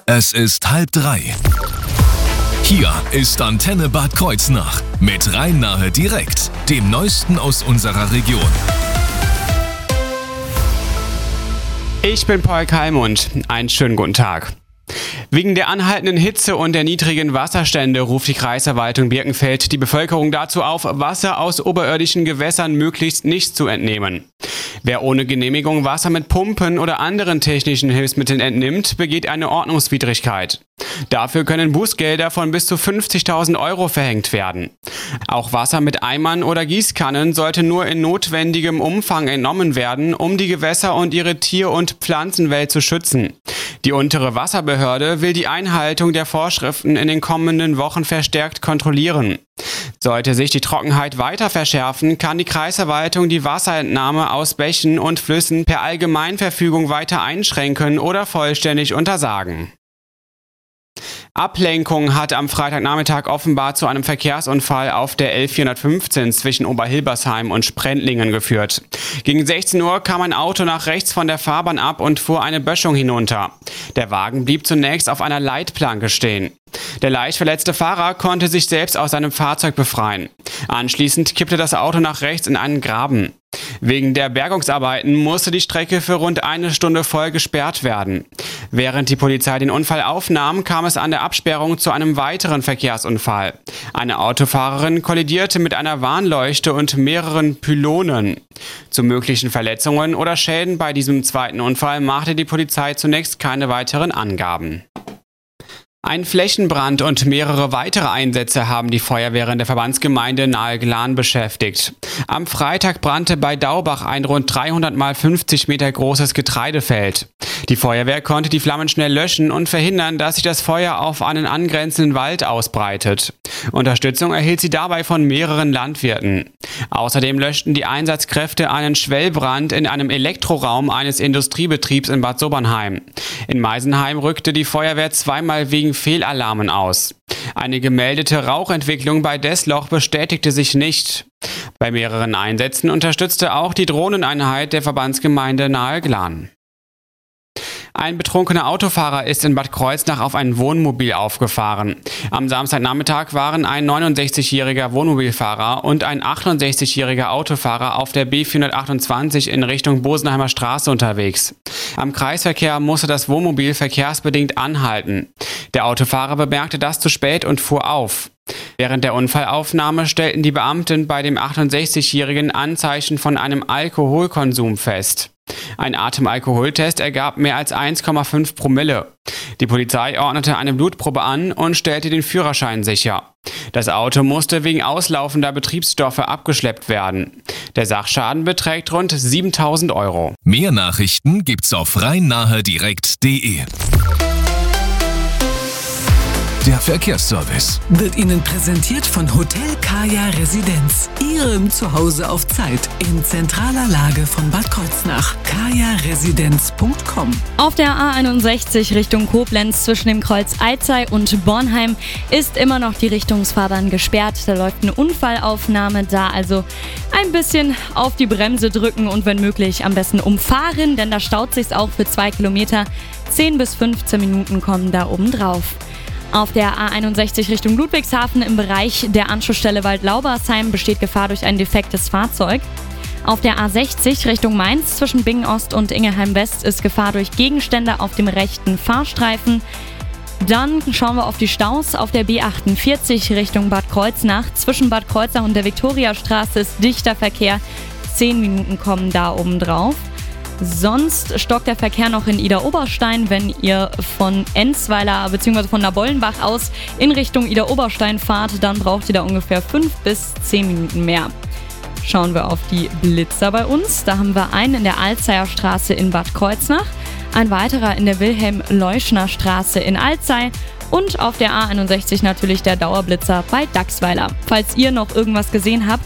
Es ist 2:30. Hier ist Antenne Bad Kreuznach mit Rhein-Nahe direkt, dem Neuesten aus unserer Region. Ich bin Paul Kalmund. Einen schönen guten Tag. Wegen der anhaltenden Hitze und der niedrigen Wasserstände ruft die Kreisverwaltung Birkenfeld die Bevölkerung dazu auf, Wasser aus oberirdischen Gewässern möglichst nicht zu entnehmen. Wer ohne Genehmigung Wasser mit Pumpen oder anderen technischen Hilfsmitteln entnimmt, begeht eine Ordnungswidrigkeit. Dafür können Bußgelder von bis zu 50.000 Euro verhängt werden. Auch Wasser mit Eimern oder Gießkannen sollte nur in notwendigem Umfang entnommen werden, um die Gewässer und ihre Tier- und Pflanzenwelt zu schützen. Die untere Wasserbehörde will die Einhaltung der Vorschriften in den kommenden Wochen verstärkt kontrollieren. Sollte sich die Trockenheit weiter verschärfen, kann die Kreisverwaltung die Wasserentnahme aus Bächen und Flüssen per Allgemeinverfügung weiter einschränken oder vollständig untersagen. Ablenkung hat am Freitagnachmittag offenbar zu einem Verkehrsunfall auf der L415 zwischen Oberhilbersheim und Sprendlingen geführt. Gegen 16 Uhr kam ein Auto nach rechts von der Fahrbahn ab und fuhr eine Böschung hinunter. Der Wagen blieb zunächst auf einer Leitplanke stehen. Der leicht verletzte Fahrer konnte sich selbst aus seinem Fahrzeug befreien. Anschließend kippte das Auto nach rechts in einen Graben. Wegen der Bergungsarbeiten musste die Strecke für rund eine Stunde voll gesperrt werden. Während die Polizei den Unfall aufnahm, kam es an der Absperrung zu einem weiteren Verkehrsunfall. Eine Autofahrerin kollidierte mit einer Warnleuchte und mehreren Pylonen. Zu möglichen Verletzungen oder Schäden bei diesem zweiten Unfall machte die Polizei zunächst keine weiteren Angaben. Ein Flächenbrand und mehrere weitere Einsätze haben die Feuerwehren der Verbandsgemeinde Nahe-Glan beschäftigt. Am Freitag brannte bei Daubach ein rund 300 mal 50 Meter großes Getreidefeld. Die Feuerwehr konnte die Flammen schnell löschen und verhindern, dass sich das Feuer auf einen angrenzenden Wald ausbreitet. Unterstützung erhielt sie dabei von mehreren Landwirten. Außerdem löschten die Einsatzkräfte einen Schwellbrand in einem Elektroraum eines Industriebetriebs in Bad Sobernheim. In Meisenheim rückte die Feuerwehr zweimal wegen Fehlalarmen aus. Eine gemeldete Rauchentwicklung bei Desloch bestätigte sich nicht. Bei mehreren Einsätzen unterstützte auch die Drohneneinheit der Verbandsgemeinde Nahe-Glan. Ein betrunkener Autofahrer ist in Bad Kreuznach auf ein Wohnmobil aufgefahren. Am Samstagnachmittag waren ein 69-jähriger Wohnmobilfahrer und ein 68-jähriger Autofahrer auf der B428 in Richtung Bosenheimer Straße unterwegs. Am Kreisverkehr musste das Wohnmobil verkehrsbedingt anhalten. Der Autofahrer bemerkte das zu spät und fuhr auf. Während der Unfallaufnahme stellten die Beamten bei dem 68-jährigen Anzeichen von einem Alkoholkonsum fest. Ein Atemalkoholtest ergab mehr als 1,5 Promille. Die Polizei ordnete eine Blutprobe an und stellte den Führerschein sicher. Das Auto musste wegen auslaufender Betriebsstoffe abgeschleppt werden. Der Sachschaden beträgt rund 7.000 Euro. Mehr Nachrichten gibt's auf rhein-nahe-direkt.de. Der Verkehrsservice wird Ihnen präsentiert von Hotel Kaya Residenz, Ihrem Zuhause auf Zeit in zentraler Lage von Bad Kreuznach. kajaresidenz.com. Auf der A61 Richtung Koblenz zwischen dem Kreuz Alzey und Bornheim ist immer noch die Richtungsfahrbahn gesperrt. Da läuft eine Unfallaufnahme, da also ein bisschen auf die Bremse drücken und wenn möglich am besten umfahren, denn da staut sich's auch für 2 Kilometer. 10 bis 15 Minuten kommen da oben drauf. Auf der A61 Richtung Ludwigshafen im Bereich der Anschlussstelle Waldlaubersheim besteht Gefahr durch ein defektes Fahrzeug. Auf der A60 Richtung Mainz zwischen Bingen Ost und Ingelheim West ist Gefahr durch Gegenstände auf dem rechten Fahrstreifen. Dann schauen wir auf die Staus. Auf der B48 Richtung Bad Kreuznach zwischen Bad Kreuznach und der Viktoriastraße ist dichter Verkehr. 10 Minuten kommen da oben drauf. Sonst stockt der Verkehr noch in Idar-Oberstein, wenn ihr von Enzweiler bzw. von Nabollenbach aus in Richtung Idar-Oberstein fahrt, dann braucht ihr da ungefähr 5 bis 10 Minuten mehr. Schauen wir auf die Blitzer bei uns. Da haben wir einen in der Alzeyer Straße in Bad Kreuznach, ein weiterer in der Wilhelm-Leuschner-Straße in Alzey und auf der A61 natürlich der Dauerblitzer bei Dachsweiler. Falls ihr noch irgendwas gesehen habt,